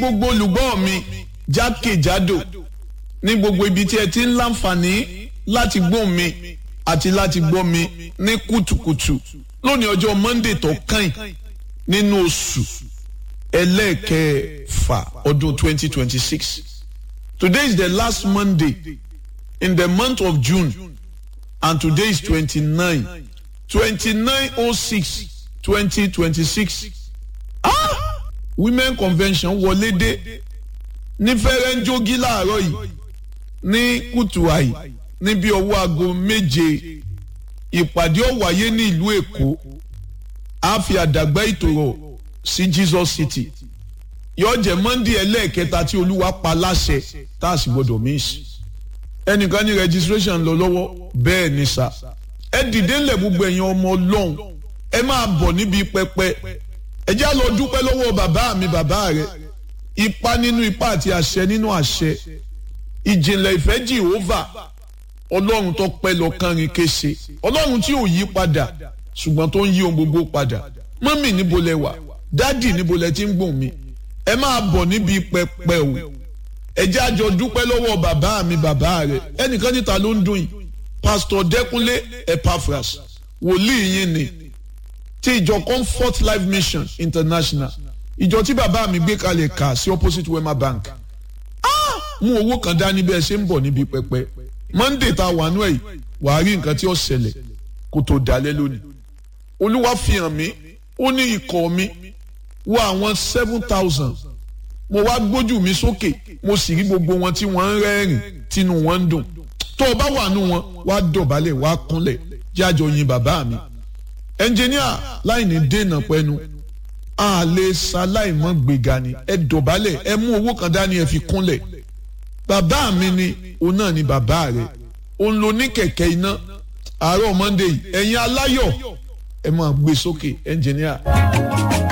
gbogbo olùgbọ́ mi jákèjádò ní gbogbo ibi tí ẹ ti ń láǹfààní láti gbọ́ mi àti láti gbọ́ mi ní kùtùkùtù lónìí ọjọ́ Monday tó kàn nínú oṣù ẹlẹ́ẹ̀kẹfà ọdún 2026. Today is the last Monday in the month of June and today is 29/06/2026. Women Convention wọlé dé ní fẹ́rẹ́ńjógí láàárọ̀ yìí ní kùtùàì níbi ọwọ́ aago 7. Ìpàdé ó wáyé ní ìlú Èkó á fi àdàgbà ìtòrò sí Jesus City. Yóò jẹ́ Monday ẹlẹ́ẹ̀kẹta tí Olúwa pa láṣẹ tá a sì gbọdọ̀ miss. Ẹnìkan ní registration lọ lọ́wọ́ bẹ́ẹ̀ ni sà. Ẹ dìde ńlẹ̀ gbogbo ẹ̀yin ọmọ Ọlọ́run ẹ máa bọ̀ níbi pẹpẹ. Ẹ já lọ dúpẹ́ lọ́wọ́ bàbá mi bàbá rẹ̀. Ipa nínú ipa àti àṣẹ nínú àṣẹ. Ìjìnlẹ̀ ìfẹ́ Jèhófà. Ọlọ́run tó pẹ́ lọ kánrin kése. Ọlọ́run tí ò yí padà ṣùgbọ́n tó ń yí ohun gbogbo padà. Mọ́mì níbo lẹ wà? Dádì níbo lẹ ti ń gbọ̀n mi? Ẹ máa bọ̀ níbi pẹpẹ o. Ẹ jẹ́ àjọ dúpẹ́ lọ́wọ́ bàbá mi bàbá rẹ̀. Ẹnìkan níta ló ń dùn yìí. Pastor Dẹ́kunlé Epaphras wòlíì yín ni ti ìjọ Comfort Life Mission International. Ìjọ tí bàbá mi gbé kalẹ̀ kà sí opposite Wema Bank. Mú owó kan dání bí ẹ ṣe ń bọ̀ níbi pẹpẹ. Monday ta wà nú ẹ̀ wàá rí nǹkan tí ó ṣẹlẹ̀ kó tó dalẹ̀ lónìí. Olúwa fi hàn mí ó ní ikọ̀ mi wọ àwọn 7,000. Mo wá gbójú mi sókè mo sì rí gbogbo wọn tí wọ́n ń rẹ́rìn tínú wọn ń dùn. Tó o bá wà nú wọn wá dọ̀bálẹ̀ wá kúnlẹ̀ jájọ yin bàbá mi. Ẹnjìníà láì ní dènà pẹ́nu a lè ṣaláìmọ́ gbéga ni ẹ dọ̀bálẹ̀ ẹ mú owó kan dání ẹ fi kúnlẹ̀. Bàbá mi ni òun náà ni bàbá rẹ̀ òun ló ní kẹ̀kẹ́ iná àárọ̀ Monday ẹ̀yin aláyọ̀ ẹ máa gbé sókè ẹnjìníà.